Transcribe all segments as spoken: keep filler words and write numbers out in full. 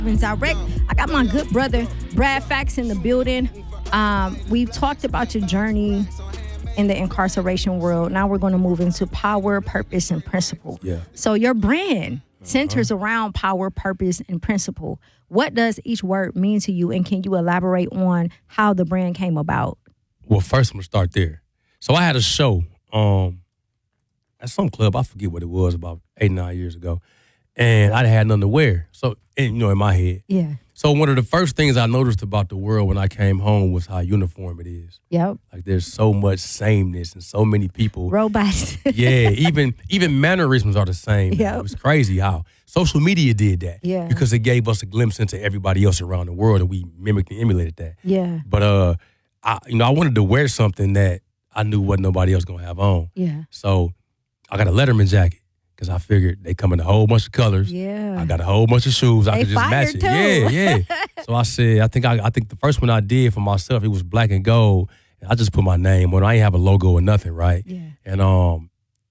Direct. I got my good brother Brad Fax in the building. Um, we've talked about your journey in the incarceration world. Now we're going to move into power, purpose, and principle. Yeah. So your brand centers uh-huh. around power, purpose, and principle. What does each word mean to you, and can you elaborate on how the brand came about? Well, first I'm gonna start there. So I had a show um, at some club. I forget what it was, about eight, nine years ago. And I had nothing to wear. So, and, you know, in my head. Yeah. So one of the first things I noticed about the world when I came home was how uniform it is. Yep. Like there's so much sameness and so many people. Robots. yeah, even even mannerisms are the same. Yep. It was crazy how social media did that. Yeah. Because it gave us a glimpse into everybody else around the world, and we mimicked and emulated that. Yeah. But uh, I you know I wanted to wear something that I knew wasn't nobody else gonna have on. Yeah. So I got a Letterman jacket. Because I figured they come in a whole bunch of colors. Yeah. I got a whole bunch of shoes. I they could just match it. Too. Yeah, yeah. So I said, I think I, I think the first one I did for myself, it was black and gold. I just put my name on it. I ain't have a logo or nothing, right? Yeah. And um,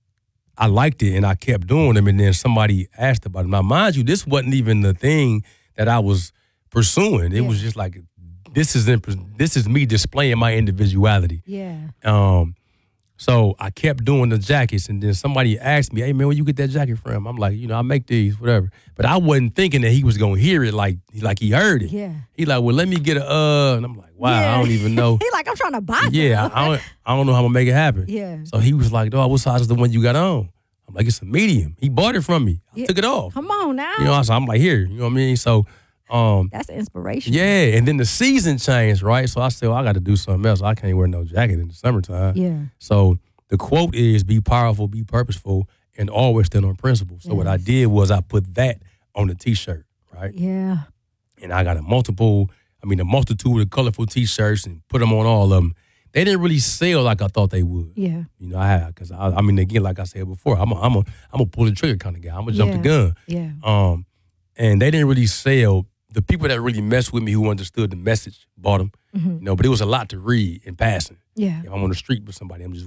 I liked it, and I kept doing them. And then somebody asked about it. Now, mind you, this wasn't even the thing that I was pursuing. It yeah. was just like, this is this is me displaying my individuality. Yeah. Um. So I kept doing the jackets, and then somebody asked me, hey, man, where you get that jacket from? I'm like, you know, I make these, whatever. But I wasn't thinking that he was going to hear it like like he heard it. Yeah. He like, well, let me get a, uh, and I'm like, wow, yeah. I don't even know. he like, I'm trying to buy Yeah, I, I, don't, I don't know how I'm going to make it happen. Yeah. So he was like, dog, what size is the one you got on? I'm like, it's a medium. He bought it from me. I yeah. took it off. Come on now. You know, so I'm like, here, you know what I mean? So. Um, That's inspiration. Yeah, and then the season changed, right? So I said, well, I got to do something else. I can't wear no jacket in the summertime. Yeah. So the quote is, be powerful, be purposeful, and always stand on principle. So yes. what I did was I put that on the T-shirt, right? Yeah. And I got a multiple, I mean, a multitude of colorful T-shirts and put them on all of them. They didn't really sell like I thought they would. Yeah. You know, I had, because, I, I mean, again, like I said before, I'm a, I'm a, I'm a pull the trigger kind of guy. I'm going to jump yeah. the gun. Yeah. Um, and they didn't really sell. The people that really messed with me, who understood the message, bought them. Mm-hmm. You know, but it was a lot to read in passing. Yeah. If I'm on the street with somebody, I'm just